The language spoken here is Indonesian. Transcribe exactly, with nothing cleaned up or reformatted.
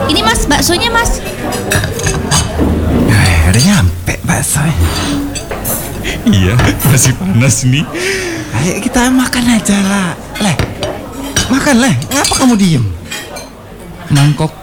Ini mas, baksonya mas. Eh, udah nyampe bakso. Iya, masih panas nih. Ayo kita makan aja lah. Leh, makan leh. Ngapa kamu diem? Mangkok